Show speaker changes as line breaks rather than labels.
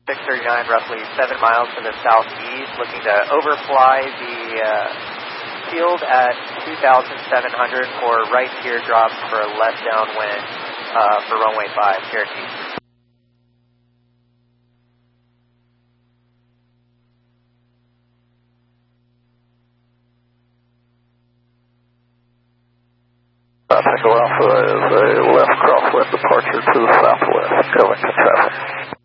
639, roughly 7 miles to the southeast, looking to overfly the field at 2,700 for right teardrops for a left downwind for runway 5, Cherokee.
Tango Alpha is a left crosswind departure to the southwest, going to traffic.